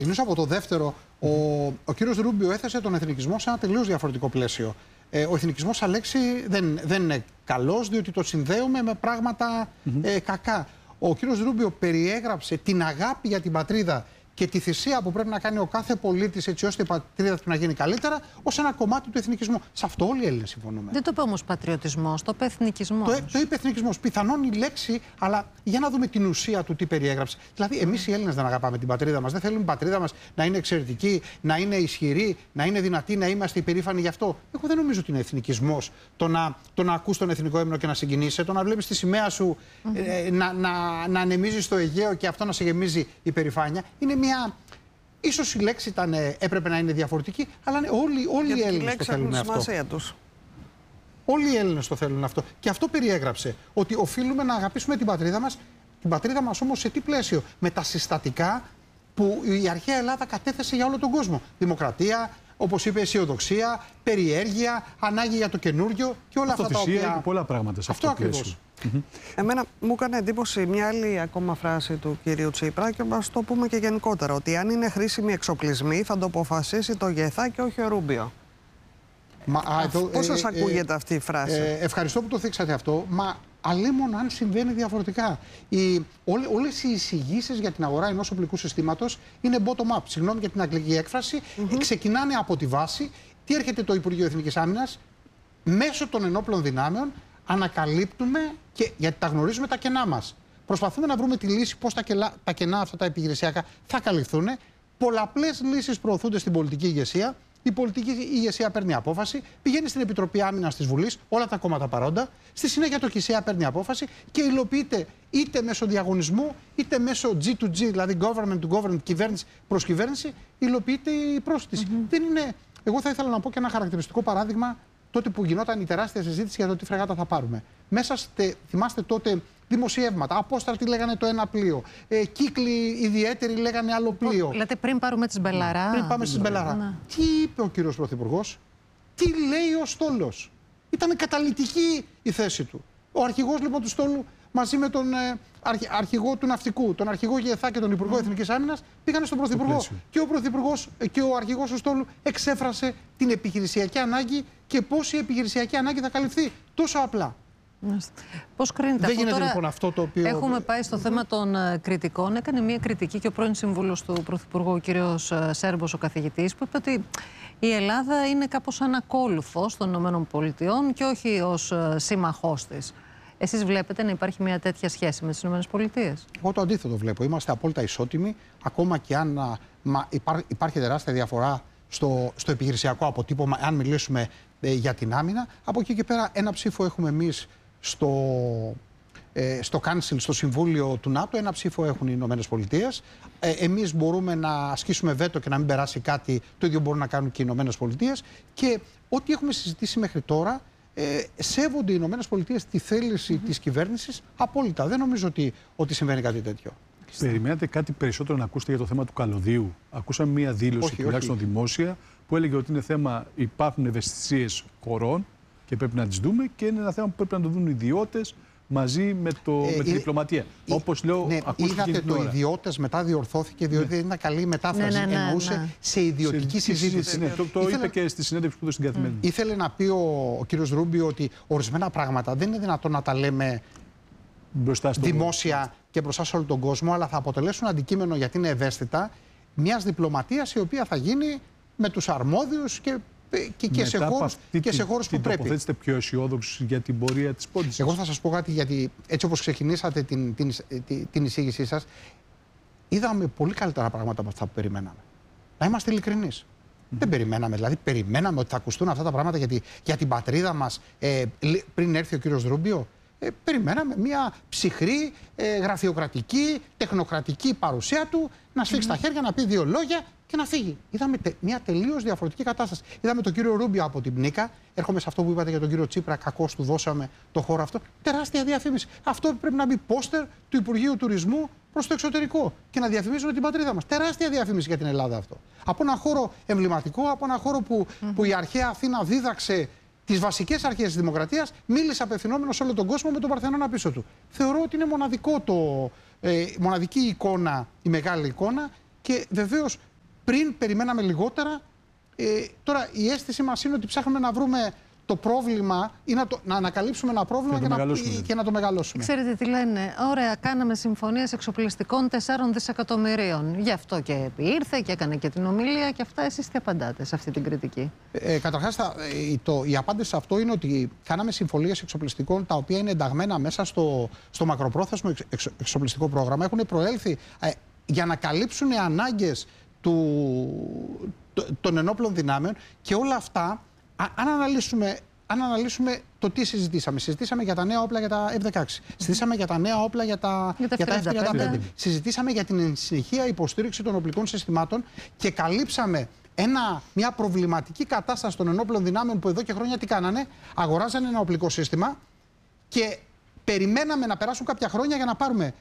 Ξεκινήσω από το δεύτερο. Ο κύριος Ρούμπιο έθεσε τον εθνικισμό σε ένα τελείως διαφορετικό πλαίσιο. Ο εθνικισμός σαν λέξη δεν είναι καλός, διότι το συνδέουμε με πράγματα κακά. Ο κύριος Ρούμπιο περιέγραψε την αγάπη για την πατρίδα και τη θυσία που πρέπει να κάνει ο κάθε πολίτης έτσι ώστε η πατρίδα του να γίνει καλύτερα, ως ένα κομμάτι του εθνικισμού. Σε αυτό όλοι οι Έλληνες συμφωνούμε. Δεν το είπε όμως πατριωτισμός, το είπε εθνικισμός. Το είπε εθνικισμός. Πιθανόν η λέξη, αλλά για να δούμε την ουσία του τι περιέγραψε. Δηλαδή, εμείς οι Έλληνες δεν αγαπάμε την πατρίδα μας. Δεν θέλουμε η πατρίδα μας να είναι εξαιρετική, να είναι ισχυρή, να είναι δυνατή, να είμαστε υπερήφανοι γι' αυτό. Εγώ δεν νομίζω ότι είναι εθνικισμός το να ακούς τον εθνικό ύμνο και να συγκινείσαι, το να βλέπεις τη σημαία σου να ανεμίζει στο Αιγαίο και αυτό να σε γεμίζει υπερηφάνεια. Είναι μια. Ίσως η λέξη έπρεπε να είναι διαφορετική, αλλά όλοι οι Έλληνες το θέλουν αυτό. Όλοι οι Έλληνες το θέλουν αυτό. Και αυτό περιέγραψε. Ότι οφείλουμε να αγαπήσουμε την πατρίδα μας. Την πατρίδα μας όμως σε τι πλαίσιο? Με τα συστατικά που η αρχαία Ελλάδα κατέθεσε για όλο τον κόσμο. Δημοκρατία, όπως είπε, αισιοδοξία, περιέργεια, ανάγκη για το καινούριο και όλα αυτά τα οποία. Και πολλά πράγματα σε αυτό το πλαίσιο. Εμένα μου έκανε εντύπωση μια άλλη ακόμα φράση του κυρίου Τσίπρα και ας το πούμε και γενικότερα, ότι αν είναι χρήσιμοι εξοπλισμοί θα το αποφασίσει το ΓΕΘΑ και όχι ο Ρούμπιο. Πώς σας ακούγεται αυτή η φράση? Ευχαριστώ που το θίξατε αυτό, μα αλίμον αν συμβαίνει διαφορετικά. Όλες οι εισηγήσεις για την αγορά ενός οπλικού συστήματος είναι bottom-up. Συγγνώμη για την αγγλική έκφραση. Ξεκινάνε από τη βάση. Τι έρχεται το Υπουργείο Εθνικής Άμυνας? Μέσω των ενόπλων δυνάμεων ανακαλύπτουμε, γιατί τα γνωρίζουμε τα κενά μας. Προσπαθούμε να βρούμε τη λύση πώς τα κενά αυτά τα επιχειρησιακά θα καλυφθούν. Πολλαπλές λύσεις προωθούνται στην πολιτική ηγεσία. Η πολιτική ηγεσία παίρνει απόφαση, πηγαίνει στην Επιτροπή Άμυνας της Βουλής, όλα τα κόμματα παρόντα. Στη συνέχεια το ΚΙΣΕΑ παίρνει απόφαση και υλοποιείται είτε μέσω διαγωνισμού, είτε μέσω G2G, δηλαδή government to government, κυβέρνηση προς κυβέρνηση, υλοποιείται η πρόσθεση. Δεν είναι. Εγώ θα ήθελα να πω και ένα χαρακτηριστικό παράδειγμα. Τότε που γινόταν η τεράστια συζήτηση για το τι φρεγάτα θα πάρουμε. Μέσα θυμάστε τότε δημοσιεύματα, απόστρατη λέγανε το ένα πλοίο, κύκλοι ιδιαίτεροι λέγανε άλλο πλοίο. Λέτε πριν πάρουμε τη Μπελαρά. Πριν πάμε στη Μπελαρά. Τι είπε ο κύριος Πρωθυπουργός? Τι λέει ο Στόλος? Ήταν καταλυτική η θέση του. Ο αρχηγός λοιπόν του Στόλου μαζί με τον αρχηγό του Ναυτικού, τον αρχηγό ΓΕΘΑ και τον Υπουργό Εθνικής Άμυνας πήγανε στον Πρωθυπουργό. Και ο Πρωθυπουργός και ο αρχηγός του Στόλου εξέφρασε την επιχειρησιακή ανάγκη και πώς η επιχειρησιακή ανάγκη θα καλυφθεί. Τόσο απλά. Πώς κρίνεται αυτό? Δεν γίνεται τώρα, λοιπόν αυτό το οποίο. Έχουμε πάει στο θέμα των κριτικών. Έκανε μια κριτική και ο πρώην σύμβουλος του Πρωθυπουργού, ο κύριος Σέρμπος, ο καθηγητής, που είπε ότι η Ελλάδα είναι κάπως ανακόλουθος των ΗΠΑ και όχι ως σύμμαχός της. Εσείς βλέπετε να υπάρχει μια τέτοια σχέση με τις ΗΠΑ? Εγώ το αντίθετο βλέπω. Είμαστε απόλυτα ισότιμοι, ακόμα και αν υπάρχει τεράστια διαφορά στο επιχειρησιακό αποτύπωμα, αν μιλήσουμε για την άμυνα. Από εκεί και πέρα, ένα ψήφο έχουμε εμείς στο Council, στο Συμβούλιο του ΝΑΤΟ, ένα ψήφο έχουν οι ΗΠΑ. Εμείς μπορούμε να ασκήσουμε βέτο και να μην περάσει κάτι, το ίδιο μπορούν να κάνουν και οι ΗΠΑ. Και ό,τι έχουμε συζητήσει μέχρι τώρα, σέβονται οι ΗΠΑ τη θέληση της κυβέρνησης απόλυτα. Δεν νομίζω ότι συμβαίνει κάτι τέτοιο. Περιμένατε κάτι περισσότερο να ακούσετε για το θέμα του καλωδίου? Ακούσαμε μία δήλωση, τουλάχιστον δημόσια, που έλεγε ότι είναι θέμα, υπάρχουν ευαισθησίες χωρών και πρέπει να τις δούμε και είναι ένα θέμα που πρέπει να το δουν οι ιδιώτες μαζί με τη διπλωματία. Όπως λέω, ακούστηκε είδατε το ιδιώτες, μετά διορθώθηκε, διότι δεν ήταν καλή η μετάφραση. Εννοούσε σε ιδιωτική συζήτηση. Το είπε και στη συνέντευξη που έδωσε στην Καθημερινή. Ήθελε να πει ο κύριος Ρούμπιο ότι ορισμένα πράγματα δεν είναι δυνατόν να τα λέμε δημόσια και μπροστά σε όλο τον κόσμο, αλλά θα αποτελέσουν αντικείμενο, γιατί είναι ευαίσθητα, μιας διπλωματίας η οποία θα γίνει με τους αρμόδιους και σε χώρους που πρέπει. Τοποθέτηστε πιο αισιόδοξοι για την πορεία της πόλης? Εγώ θα σας πω κάτι, γιατί έτσι όπως ξεκινήσατε την εισήγησή σας, είδαμε πολύ καλύτερα πράγματα από αυτά που περιμέναμε. Να είμαστε ειλικρινείς. Δεν περιμέναμε, δηλαδή περιμέναμε ότι θα ακουστούν αυτά τα πράγματα για την πατρίδα μας πριν έρθει ο κύριος Ρούμπιο. Περιμέναμε μια ψυχρή, γραφειοκρατική, τεχνοκρατική παρουσία του, να σφίξει τα χέρια, να πει δύο λόγια και να φύγει. Είδαμε μια τελείως διαφορετική κατάσταση. Είδαμε τον κύριο Ρούμπιο από την Πνίκα. Έρχομαι σε αυτό που είπατε για τον κύριο Τσίπρα. Κακώς του δώσαμε το χώρο αυτό. Τεράστια διαφήμιση. Αυτό πρέπει να μπει πόστερ του Υπουργείου Τουρισμού προς το εξωτερικό και να διαφημίζουμε την πατρίδα μας. Τεράστια διαφήμιση για την Ελλάδα αυτό. Από ένα χώρο εμβληματικό, από ένα χώρο που η αρχαία Αθήνα δίδαξε τις βασικές αρχές της δημοκρατίας, μίλησε απευθυνόμενο σε όλο τον κόσμο με τον Παρθενώνα πίσω του. Θεωρώ ότι είναι μοναδική εικόνα, η μεγάλη εικόνα, και βεβαίως Πριν περιμέναμε λιγότερα. Τώρα η αίσθηση μας είναι ότι ψάχνουμε να βρούμε το πρόβλημα ή να ανακαλύψουμε ένα πρόβλημα και να το μεγαλώσουμε. Ξέρετε τι λένε, ωραία, κάναμε συμφωνίες εξοπλιστικών 4 δισεκατομμυρίων. Γι' αυτό και ήρθε και έκανε και την ομιλία και αυτά. Εσείς τι απαντάτε σε αυτή την κριτική? Καταρχάς, η απάντηση σε αυτό είναι ότι κάναμε συμφωνίες εξοπλιστικών τα οποία είναι ενταγμένα μέσα στο μακροπρόθεσμο εξοπλιστικό πρόγραμμα. Έχουν προέλθει για να καλύψουν ανάγκες των ενόπλων δυνάμεων και όλα αυτά. Αν αναλύσουμε το τι συζητήσαμε. Συζητήσαμε για τα νέα όπλα για τα F-16. Συζητήσαμε για τα νέα όπλα για τα F-35. Συζητήσαμε για την συνεχεία υποστήριξη των οπλικών συστημάτων και καλύψαμε μια προβληματική κατάσταση των ενόπλων δυνάμεων που εδώ και χρόνια τι κάνανε? Αγοράζανε ένα οπλικό σύστημα και περιμέναμε να περάσουν κάποια χρόνια για να πάρουμε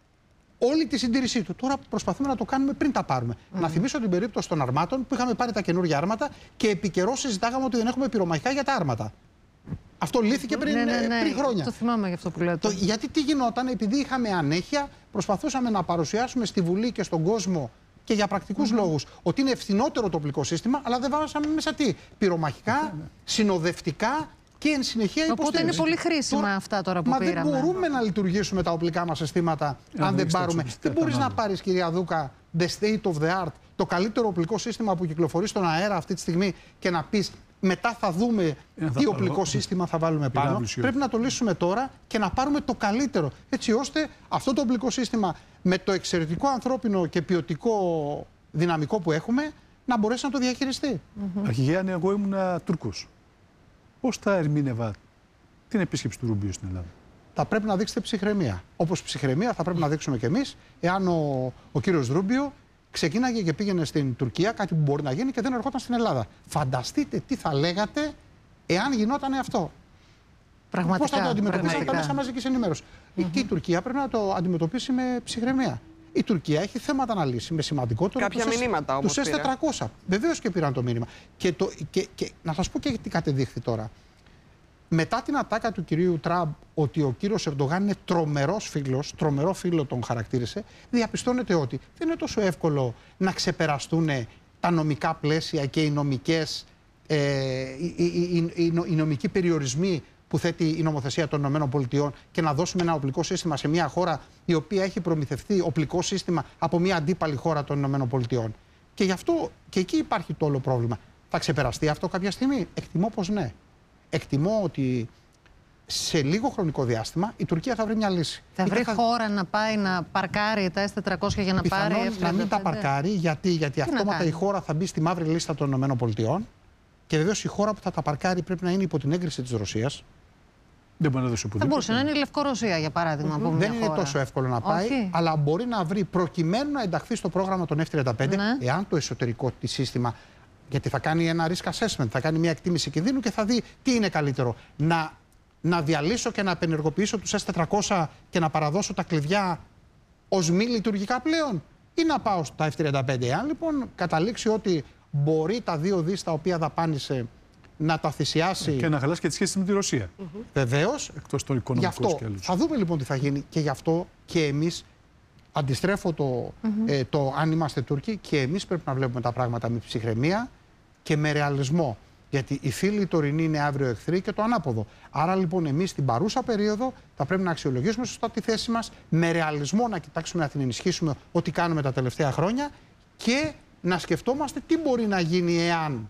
όλη τη συντήρησή του. Τώρα προσπαθούμε να το κάνουμε πριν τα πάρουμε. Να θυμίσω την περίπτωση των αρμάτων που είχαμε πάρει τα καινούργια άρματα και επί καιρό συζητάγαμε ότι δεν έχουμε πυρομαχικά για τα άρματα. Αυτό λύθηκε πριν χρόνια. Το θυμάμαι γι' αυτό που λέτε. Γιατί τι γινόταν, επειδή είχαμε ανέχεια, προσπαθούσαμε να παρουσιάσουμε στη Βουλή και στον κόσμο και για πρακτικούς λόγους ότι είναι ευθυνότερο το οπλικό σύστημα, αλλά δεν βάζαμε μέσα τι? Πυρομαχικά, συνοδευτικά. Και εν συνεχεία οπότε είναι πολύ χρήσιμα αυτά τώρα που πήραμε. Μα δεν μπορούμε να λειτουργήσουμε τα οπλικά μας συστήματα αν δεν πάρουμε. Δεν μπορείς να πάρεις, κυρία Δούκα, the state of the art, το καλύτερο οπλικό σύστημα που κυκλοφορεί στον αέρα αυτή τη στιγμή και να πεις μετά θα δούμε τι οπλικό σύστημα θα βάλουμε πάνω. Πρέπει να το λύσουμε τώρα και να πάρουμε το καλύτερο. Έτσι ώστε αυτό το οπλικό σύστημα με το εξαιρετικό ανθρώπινο και ποιοτικό δυναμικό που έχουμε να μπορέσει να το διαχειριστεί. Αρχηγέ, εγώ ήμουν Τούρκος. Πώς θα ερμήνευα την επίσκεψη του Ρούμπιο στην Ελλάδα? Θα πρέπει να δείξετε ψυχραιμία. Όπως ψυχραιμία θα πρέπει να δείξουμε κι εμείς, εάν ο κύριος Ρούμπιο ξεκίναγε και πήγαινε στην Τουρκία, κάτι που μπορεί να γίνει, και δεν ερχόταν στην Ελλάδα. Φανταστείτε τι θα λέγατε εάν γινόταν αυτό. Πραγματικά. Πώς θα το αντιμετωπίσουμε τα μέσα μαζικής ενημέρωσης? Και η Τουρκία πρέπει να το αντιμετωπίσει με ψυχραιμία. Η Τουρκία έχει θέματα να λύσει με σημαντικότερο κάποια μηνύματα όμως. Τους S-400. Βεβαίως και πήραν το μήνυμα. Και να σας πω και τι κατεδείχθη τώρα. Μετά την ατάκα του κυρίου Τραμπ ότι ο κύριος Ερντογάν είναι τρομερός φίλος, τρομερό φίλο τον χαρακτήρισε, διαπιστώνεται ότι δεν είναι τόσο εύκολο να ξεπεραστούν τα νομικά πλαίσια και οι νομικοί περιορισμοί που θέτει η νομοθεσία των ΗΠΑ και να δώσουμε ένα οπλικό σύστημα σε μια χώρα η οποία έχει προμηθευτεί οπλικό σύστημα από μια αντίπαλη χώρα των ΗΠΑ. Και γι' αυτό και εκεί υπάρχει το όλο πρόβλημα. Θα ξεπεραστεί αυτό κάποια στιγμή? Εκτιμώ πως ναι. Εκτιμώ ότι σε λίγο χρονικό διάστημα η Τουρκία θα βρει μια λύση. Θα βρει χώρα να πάει να παρκάρει τα S-400 για να πάρει F-35. Να μην τα παρκάρει, γιατί αυτόματα η χώρα θα μπει στη μαύρη λίστα των ΗΠΑ. Και βεβαίως η χώρα που θα τα παρκάρει πρέπει να είναι υπό την έγκριση της Ρωσίας. Δεν μπορεί να δώσει οπουδήποτε. Θα μπορούσε να είναι η Λευκορωσία, για παράδειγμα. Δεν είναι τόσο εύκολο να πάει, αλλά μπορεί να βρει προκειμένου να ενταχθεί στο πρόγραμμα των F-35, εάν το εσωτερικό της σύστημα. Γιατί θα κάνει ένα risk assessment, θα κάνει μια εκτίμηση κινδύνου και θα δει τι είναι καλύτερο. Να διαλύσω και να απενεργοποιήσω τους S-400 και να παραδώσω τα κλειδιά ως μη λειτουργικά πλέον, ή να πάω στα F-35. Εάν λοιπόν καταλήξει ότι μπορεί τα 2 δις τα οποία δαπάνησε να τα θυσιάσει. Και να χαλάσει και τις σχέσεις με τη Ρωσία. Βεβαίως. Εκτός των οικονομικών σκέλους. Θα δούμε λοιπόν τι θα γίνει και γι' αυτό και εμείς, αντιστρέφω το αν είμαστε Τούρκοι, και εμείς πρέπει να βλέπουμε τα πράγματα με ψυχραιμία και με ρεαλισμό. Γιατί οι φίλοι τωρινοί είναι αύριο εχθροί και το ανάποδο. Άρα λοιπόν εμείς στην παρούσα περίοδο θα πρέπει να αξιολογήσουμε σωστά τη θέση μας, με ρεαλισμό να κοιτάξουμε να την ενισχύσουμε ό,τι κάνουμε τα τελευταία χρόνια και να σκεφτόμαστε τι μπορεί να γίνει εάν.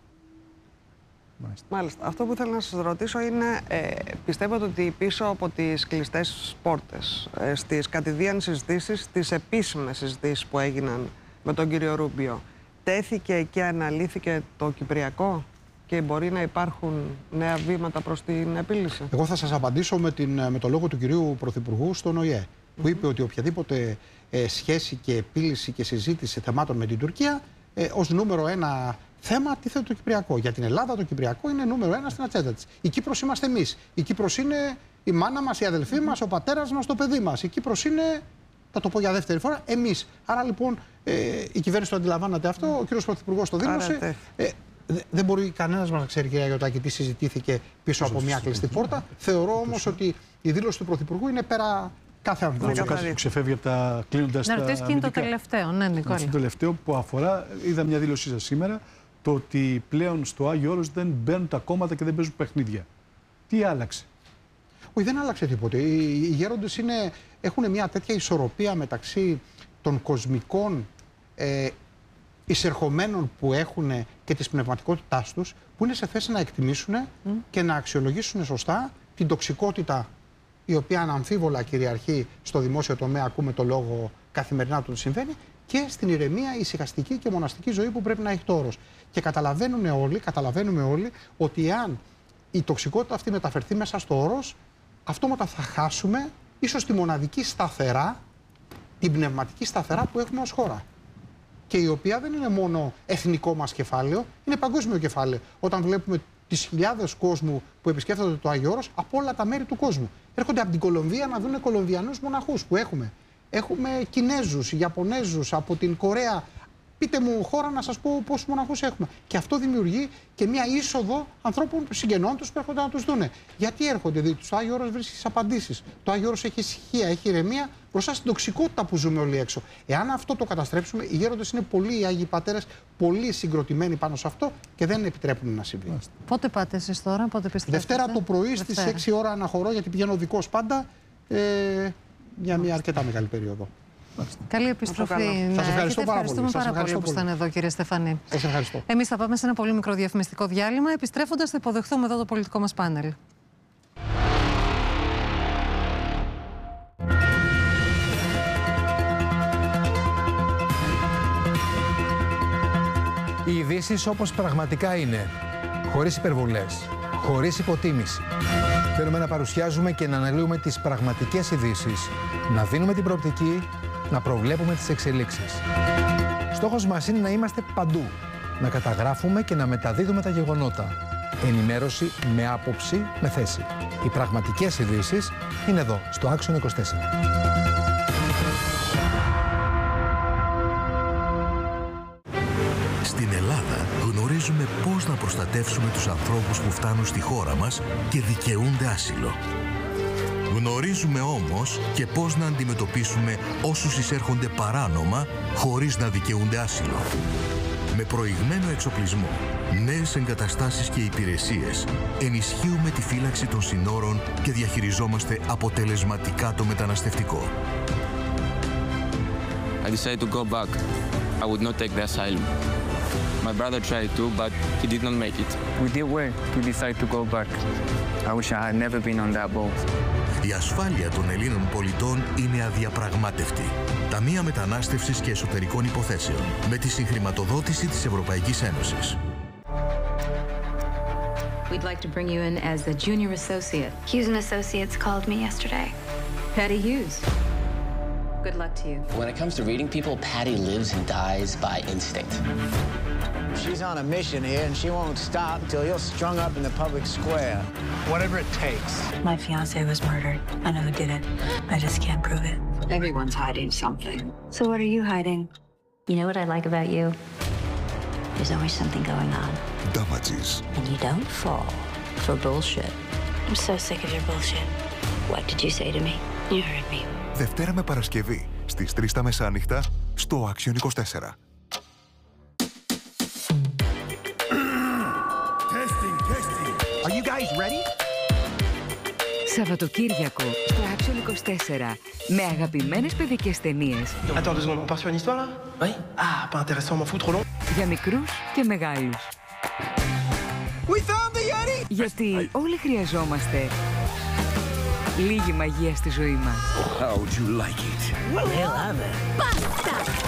Μάλιστα. Αυτό που ήθελα να σας ρωτήσω είναι, πιστεύετε ότι πίσω από τις κλειστές πόρτες, στις κατηδίαν συζητήσεις, τις επίσημες συζητήσεις που έγιναν με τον κύριο Ρούμπιο, τέθηκε και αναλύθηκε το Κυπριακό και μπορεί να υπάρχουν νέα βήματα προς την επίλυση? Εγώ θα σας απαντήσω με το λόγο του κυρίου Πρωθυπουργού στον ΟΗΕ, που είπε ότι οποιαδήποτε σχέση και επίλυση και συζήτηση θεμάτων με την Τουρκία ως νούμερο 1 θέμα τίθεται το Κυπριακό. Για την Ελλάδα το Κυπριακό είναι νούμερο 1 στην ατζέντα της. Η Κύπρος είμαστε εμείς. Η Κύπρος είναι η μάνα μας, η αδελφή μας, ο πατέρας μας, το παιδί μας. Η Κύπρος είναι, θα το πω για δεύτερη φορά, εμείς. Άρα λοιπόν η κυβέρνηση το αντιλαμβάνεται αυτό, ο κύριος Πρωθυπουργός το δήλωσε. Δεν μπορεί κανένας μας να ξέρει, κυρία Γιωτάκη, τι συζητήθηκε πίσω από μια κλειστή πόρτα. Θεωρώ όμως ότι η δήλωση του Πρωθυπουργού είναι πέρα Κάθε άνθρωπο. Κάτι που ξεφεύγει από τα κλείνοντας τα. Να ρωτήσω και είναι το τελευταίο. Ναι, Νικόλα. Το τελευταίο που αφορά, είδα μια δήλωσή σας σήμερα, το ότι πλέον στο Άγιο Όρος δεν μπαίνουν τα κόμματα και δεν παίζουν παιχνίδια. Τι άλλαξε? Όχι, δεν άλλαξε τίποτε. Οι γέροντες έχουν μια τέτοια ισορροπία μεταξύ των κοσμικών εισερχομένων που έχουν και της πνευματικότητάς τους, που είναι σε θέση να εκτιμήσουν και να αξιολογήσουν σωστά την τοξικότητα η οποία αναμφίβολα κυριαρχεί στο δημόσιο τομέα, ακούμε το λόγο καθημερινά του συμβαίνει, και στην ηρεμία, ησυχαστική και μοναστική ζωή που πρέπει να έχει το Όρος. Και καταλαβαίνουμε όλοι ότι εάν η τοξικότητα αυτή μεταφερθεί μέσα στο Όρος, αυτόματα θα χάσουμε ίσως τη μοναδική σταθερά, την πνευματική σταθερά που έχουμε ως χώρα. Και η οποία δεν είναι μόνο εθνικό μας κεφάλαιο, είναι παγκόσμιο κεφάλαιο. Όταν βλέπουμε τις χιλιάδες κόσμου που επισκέφτονται το Άγιο Όρος από όλα τα μέρη του κόσμου. Έρχονται από την Κολομβία να δουν κολομβιανούς μοναχούς που έχουμε. Έχουμε Κινέζους, Ιαπωνέζους, από την Κορέα. Πείτε μου χώρα να σας πω πόσους μοναχούς έχουμε. Και αυτό δημιουργεί και μια είσοδο ανθρώπων συγγενών τους που έρχονται να τους δούνε. Γιατί έρχονται, διότι το Άγιο Όρος βρίσκει τις απαντήσεις. Το Άγιο Όρος έχει ησυχία, έχει ηρεμία μπροστά στην τοξικότητα που ζούμε όλοι έξω. Εάν αυτό το καταστρέψουμε, οι γέροντες είναι οι Άγιοι Πατέρες, πολύ συγκροτημένοι πάνω σε αυτό και δεν επιτρέπουν να συμβεί. Πότε πάτε εσείς τώρα, πότε επιστρέφετε? Δευτέρα το πρωί στις 6 ώρα αναχωρώ, γιατί πηγαίνω δικός πάντα για μια αρκετά μεγάλη περίοδο. Καλή επιστροφή. Σας ευχαριστώ πάρα πολύ. Ευχαριστούμε πάρα πολύ που ήσταν εδώ, κύριε Στεφανή. Σας ευχαριστώ. Εμείς θα πάμε σε ένα πολύ μικρό διαφημιστικό διάλειμμα. Επιστρέφοντας, θα υποδεχθούμε εδώ το πολιτικό μας πάνελ. Οι ειδήσεις όπως πραγματικά είναι, χωρίς υπερβολές, χωρίς υποτίμηση. Θέλουμε να παρουσιάζουμε και να αναλύουμε τις πραγματικές ειδήσεις, να δίνουμε την προοπτική, να προβλέπουμε τις εξελίξεις. Στόχος μας είναι να είμαστε παντού, να καταγράφουμε και να μεταδίδουμε τα γεγονότα. Ενημέρωση με άποψη, με θέση. Οι πραγματικές ειδήσεις είναι εδώ, στο Action 24. Στην Ελλάδα γνωρίζουμε πώς να προστατεύσουμε τους ανθρώπους που φτάνουν στη χώρα μας και δικαιούνται άσυλο. Γνωρίζουμε όμως και πώς να αντιμετωπίσουμε όσους εισέρχονται παράνομα χωρίς να δικαιούνται άσυλο. Με προηγμένο εξοπλισμό, νέες εγκαταστάσεις και υπηρεσίες, ενισχύουμε τη φύλαξη των συνόρων και διαχειριζόμαστε αποτελεσματικά το μεταναστευτικό. I decided to go back. I would not take the asylum. My brother tried to, but he did not make it. We did well to decide to go back. I wish I had never been on that boat. Η ασφάλεια των Ελλήνων πολιτών είναι αδιαπραγμάτευτη. Ταμεία Μετανάστευσης και Εσωτερικών Υποθέσεων, με τη συγχρηματοδότηση της Ευρωπαϊκής Ένωσης. We'd like to bring you in as a junior associate. Hughes and Associates called me yesterday. Patty Hughes. Good luck to you. When it comes to reading people, Patty lives and dies by instinct. She's on a mission here, and she won't stop until you're strung up in the public square. Whatever it takes. My fiancé was murdered. I know who did it. I just can't prove it. Everyone's hiding something. So what are you hiding? You know what I like about you? There's always something going on. Damages. And you don't fall for bullshit. I'm so sick of your bullshit. What did you say to me? You heard me. Δευτέρα με Παρασκευή, στις 3 τα μεσάνυχτα, στο Action 24. Are you guys ready? Σαββατοκύριακο στο Action 24 με αγαπημένες παιδικές ταινίες. Attends 2 secondes, on part sur une histoire là? Oui. Ah, pas intéressant, m'en fous trop long. Για μικρούς και μεγάλους. We found the Yeti! Γιατί όλοι χρειαζόμαστε λίγη μαγεία στη ζωή μας. How would you like it? We'll have it. Basta!